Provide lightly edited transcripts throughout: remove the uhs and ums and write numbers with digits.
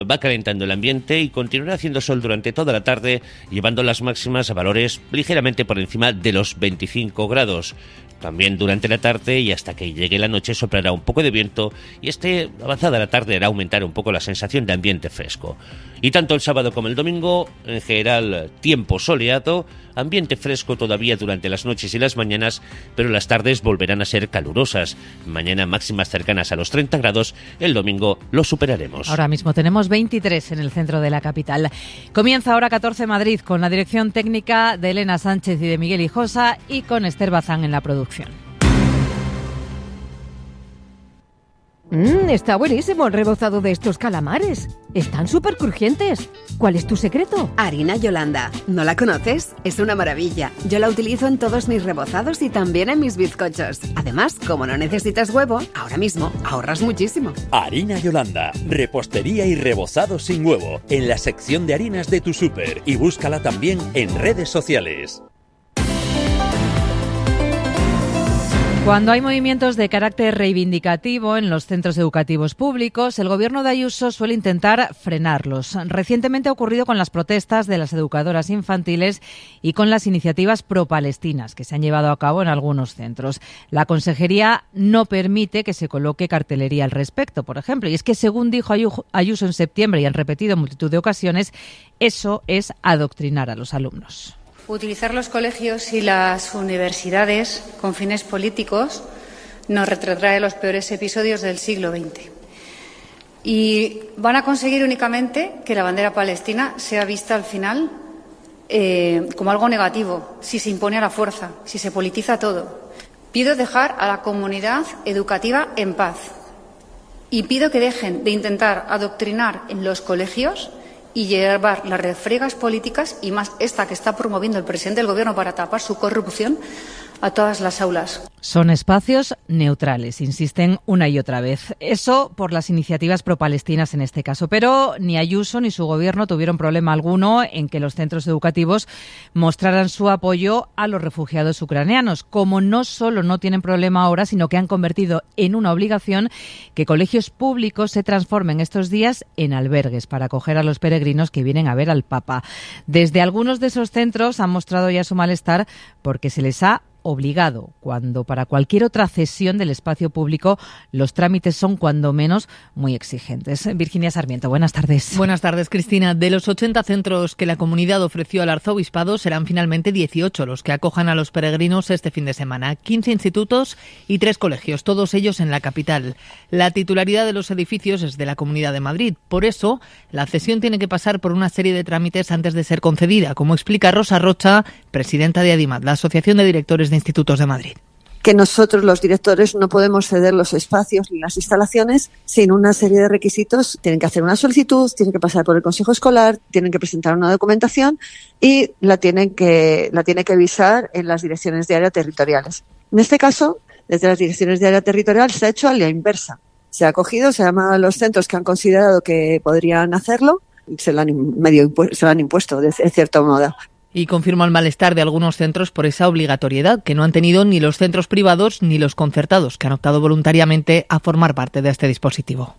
Va calentando el ambiente y continuará haciendo sol durante toda la tarde, llevando las máximas a valores ligeramente por encima de los 25 grados. También durante la tarde y hasta que llegue la noche soplará un poco de viento y avanzada la tarde hará aumentar un poco la sensación de ambiente fresco. Y tanto el sábado como el domingo, en general, tiempo soleado, ambiente fresco todavía durante las noches y las mañanas, pero las tardes volverán a ser calurosas. Mañana máximas cercanas a los 30 grados, el domingo lo superaremos. Ahora mismo tenemos 23 en el centro de la capital. Comienza ahora 14 Madrid con la dirección técnica de Elena Sánchez y de Miguel Hijosa y con Esther Bazán en la producción. Está buenísimo el rebozado de estos calamares. Están súper crujientes. ¿Cuál es tu secreto? Harina Yolanda. ¿No la conoces? Es una maravilla. Yo la utilizo en todos mis rebozados y también en mis bizcochos. Además, como no necesitas huevo, ahora mismo ahorras muchísimo. Harina Yolanda. Repostería y rebozado sin huevo. En la sección de harinas de tu súper. Y búscala también en redes sociales. Cuando hay movimientos de carácter reivindicativo en los centros educativos públicos, el gobierno de Ayuso suele intentar frenarlos. Recientemente ha ocurrido con las protestas de las educadoras infantiles y con las iniciativas pro-palestinas que se han llevado a cabo en algunos centros. La consejería no permite que se coloque cartelería al respecto, por ejemplo. Y es que, según dijo Ayuso en septiembre y han repetido en multitud de ocasiones, eso es adoctrinar a los alumnos. Utilizar los colegios y las universidades con fines políticos nos retrotrae los peores episodios del siglo XX. Y van a conseguir únicamente que la bandera palestina sea vista al final como algo negativo, si se impone a la fuerza, si se politiza todo. Pido dejar a la comunidad educativa en paz y pido que dejen de intentar adoctrinar en los colegios y llevar las refriegas políticas, y más esta que está promoviendo el presidente del Gobierno para tapar su corrupción, a todas las aulas. Son espacios neutrales, insisten una y otra vez. Eso por las iniciativas pro-palestinas en este caso. Pero ni Ayuso ni su gobierno tuvieron problema alguno en que los centros educativos mostraran su apoyo a los refugiados ucranianos. Como no solo no tienen problema ahora, sino que han convertido en una obligación que colegios públicos se transformen estos días en albergues para acoger a los peregrinos que vienen a ver al Papa. Desde algunos de esos centros han mostrado ya su malestar porque se les ha obligado, cuando para cualquier otra cesión del espacio público los trámites son cuando menos muy exigentes. Virginia Sarmiento, buenas tardes. Buenas tardes, Cristina. De los 80 centros que la comunidad ofreció al arzobispado, serán finalmente 18 los que acojan a los peregrinos este fin de semana. 15 institutos y 3 colegios, todos ellos en la capital. La titularidad de los edificios es de la Comunidad de Madrid. Por eso, la cesión tiene que pasar por una serie de trámites antes de ser concedida, como explica Rosa Rocha, presidenta de ADIMAD, la Asociación de Directores de Institutos de Madrid. Que nosotros, los directores, no podemos ceder los espacios ni las instalaciones sin una serie de requisitos. Tienen que hacer una solicitud, tienen que pasar por el Consejo Escolar, tienen que presentar una documentación y la tienen que visar en las direcciones de área territoriales. En este caso, desde las direcciones de área territorial se ha hecho a la inversa. Se ha cogido, se ha llamado a los centros que han considerado que podrían hacerlo, se lo han impuesto de cierto modo. Y confirma el malestar de algunos centros por esa obligatoriedad que no han tenido ni los centros privados ni los concertados, que han optado voluntariamente a formar parte de este dispositivo.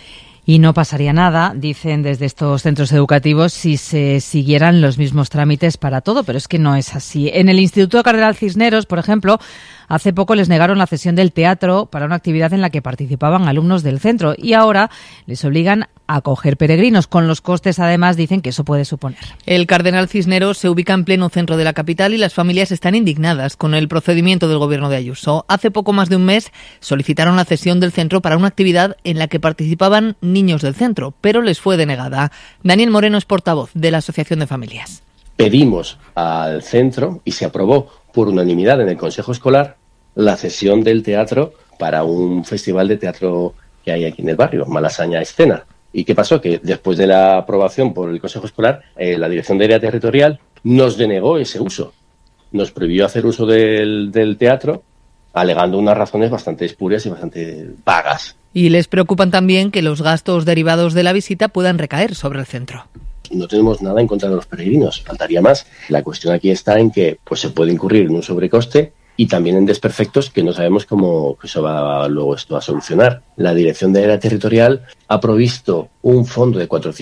Y no pasaría nada, dicen desde estos centros educativos, si se siguieran los mismos trámites para todo, pero es que no es así. En el Instituto Cardenal Cisneros, por ejemplo, hace poco les negaron la cesión del teatro para una actividad en la que participaban alumnos del centro y ahora les obligan a acoger peregrinos, con los costes, además, dicen que eso puede suponer. El Cardenal Cisneros se ubica en pleno centro de la capital y las familias están indignadas con el procedimiento del gobierno de Ayuso. Hace poco más de un mes solicitaron la cesión del centro para una actividad en la que participaban niños del centro, pero les fue denegada. Daniel Moreno es portavoz de la Asociación de Familias. Pedimos al centro y se aprobó por unanimidad en el Consejo Escolar la cesión del teatro para un festival de teatro que hay aquí en el barrio, Malasaña Escena. ¿Y qué pasó? Que después de la aprobación por el Consejo Escolar, la Dirección de Área Territorial nos denegó ese uso. Nos prohibió hacer uso del teatro, alegando unas razones bastante espurias y bastante vagas. Y les preocupan también que los gastos derivados de la visita puedan recaer sobre el centro. No tenemos nada en contra de los peregrinos, faltaría más. La cuestión aquí está en que se puede incurrir en un sobrecoste y también en desperfectos que no sabemos cómo se va luego esto a solucionar. La Dirección de Área Territorial ha provisto un fondo de 400